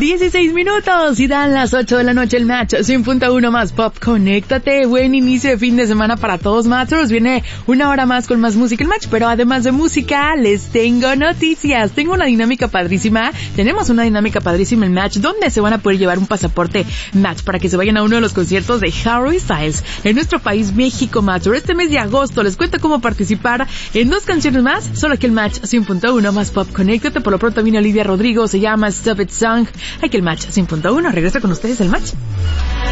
16 minutos y dan las 8 de la noche el Match 100.1 más pop. Conéctate, buen inicio de fin de semana para todos, Matchers. Viene una hora más con más música el Match, pero además de música les tengo noticias. Tengo una dinámica padrísima. Tenemos una dinámica padrísima el Match, donde se van a poder llevar un pasaporte Match para que se vayan a uno de los conciertos de Harry Styles en nuestro país, México, Matcher. Este mes de agosto les cuento cómo participar en 2 canciones más, solo aquí el Match 100.1 más pop. Conéctate. Por lo pronto viene Olivia Rodrigo, se llama Stop It Song. Aquí el Match 100.1. Regresa con ustedes el Match.